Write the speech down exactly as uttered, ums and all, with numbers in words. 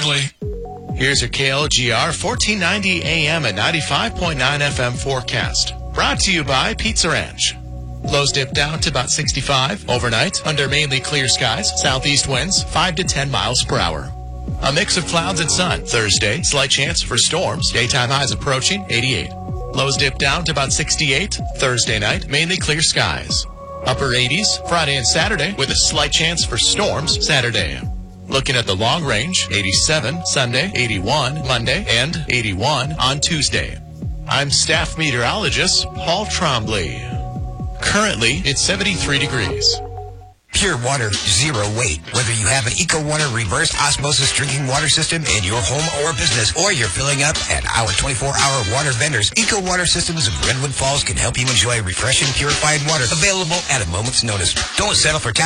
Shortly. Here's your K L G R fourteen ninety A M at ninety-five point nine F M forecast. Brought to you by Pizza Ranch. Lows dip down to about sixty-five overnight under mainly clear skies. Southeast winds five to ten miles per hour. A mix of clouds and sun. Thursday, slight chance for storms. Daytime highs approaching eighty-eight. Lows dip down to about sixty-eight. Thursday night, mainly clear skies. Upper eighties Friday and Saturday with a slight chance for storms Saturday. Looking at the long range, eighty-seven Sunday, eighty-one Monday, and eighty-one on Tuesday. I'm staff meteorologist Paul Trombley. Currently, it's seventy-three degrees. Pure water, zero weight. Whether you have an EcoWater reverse osmosis drinking water system in your home or business, or you're filling up at our twenty-four hour water vendors, EcoWater Systems of Redwood Falls can help you enjoy refreshing, purified water available at a moment's notice. Don't settle for